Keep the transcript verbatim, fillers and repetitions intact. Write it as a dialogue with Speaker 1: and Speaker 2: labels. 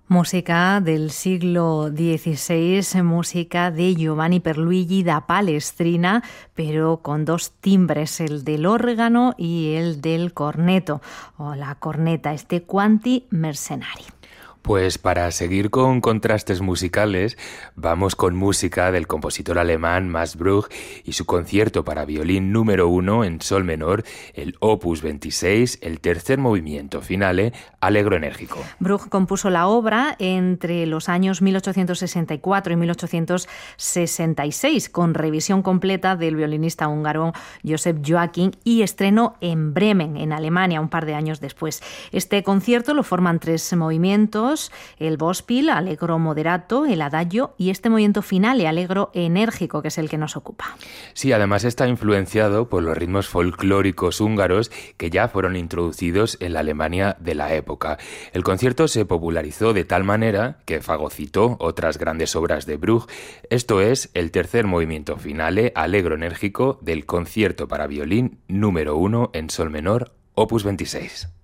Speaker 1: Música del siglo dieciséis, música de Giovanni Pierluigi da Palestrina, pero con dos timbres, el del órgano y el del corneto, o la corneta, este Quanti Mercenari.
Speaker 2: Pues para seguir con contrastes musicales, vamos con música del compositor alemán Max Bruch y su concierto para violín número uno en sol menor, el opus veintiséis, el tercer movimiento finale, Allegro enérgico.
Speaker 1: Bruch compuso la obra entre los años mil ochocientos sesenta y cuatro y mil ochocientos sesenta y seis, con revisión completa del violinista húngaro Joseph Joachim y estreno en Bremen, en Alemania, un par de años después. Este concierto lo forman tres movimientos: el Vöspil, Allegro moderato, el Adagio y este movimiento final, Allegro enérgico, que es el que nos ocupa.
Speaker 2: Sí, además está influenciado por los ritmos folclóricos húngaros que ya fueron introducidos en la Alemania de la época. El concierto se popularizó de tal manera que fagocitó otras grandes obras de Bruch. Esto es el tercer movimiento finale, Allegro enérgico, del concierto para violín número uno en sol menor, opus veintiséis.